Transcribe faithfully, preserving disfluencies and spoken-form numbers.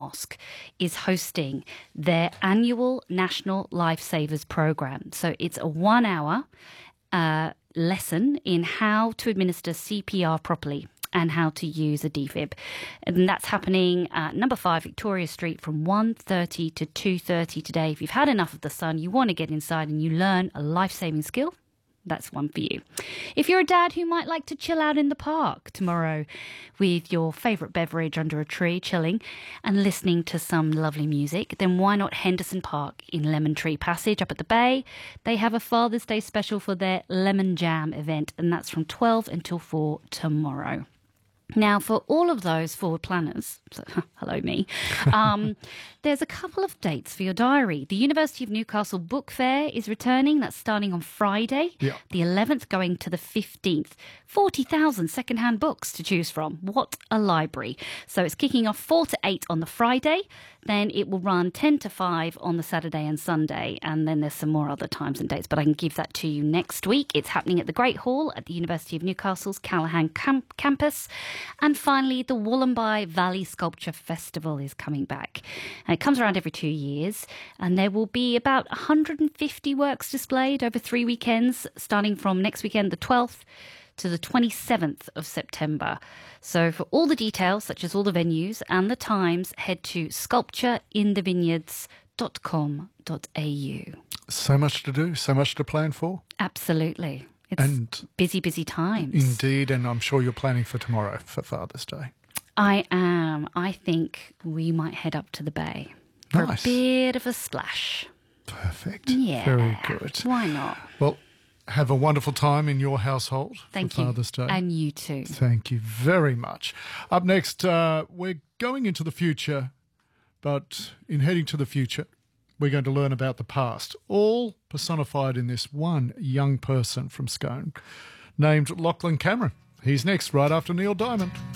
Mosque is hosting their annual National Lifesavers Program. So it's a one-hour uh, lesson in how to administer C P R properly and how to use a defib. And that's happening at number five Victoria Street from one thirty to two thirty today. If you've had enough of the sun, you want to get inside and you learn a life-saving skill, that's one for you. If you're a dad who might like to chill out in the park tomorrow with your favourite beverage under a tree, chilling and listening to some lovely music, then why not Henderson Park in Lemon Tree Passage up at the Bay? They have a Father's Day special for their Lemon Jam event, and that's from twelve until four tomorrow. Now, for all of those forward planners, so, hello me, um, there's a couple of dates for your diary. The University of Newcastle Book Fair is returning. That's starting on Friday, yeah. the eleventh, going to the fifteenth. forty thousand secondhand books to choose from. What a library. So it's kicking off four to eight on the Friday. Then it will run ten to five on the Saturday and Sunday. And then there's some more other times and dates, but I can give that to you next week. It's happening at the Great Hall at the University of Newcastle's Callaghan camp- campus. And finally, the Wollombi Valley Sculpture Festival is coming back. And it comes around every two years. And there will be about one hundred fifty works displayed over three weekends, starting from next weekend, the twelfth, to the twenty-seventh of September. So for all the details, such as all the venues and the times, head to sculpture in the vineyards dot com dot a u. So much to do, so much to plan for. Absolutely. It's and busy, busy times. Indeed, and I'm sure you're planning for tomorrow, for Father's Day. I am. I think we might head up to the Bay for Nice. a bit of a splash. Perfect. Yeah. Very good. Why not? Well, have a wonderful time in your household Thank for you. Father's Day. And you too. Thank you very much. Up next, uh, we're going into the future, but in heading to the future, we're going to learn about the past, all personified in this one young person from Scone named Lachlan Cameron. He's next, right after Neil Diamond.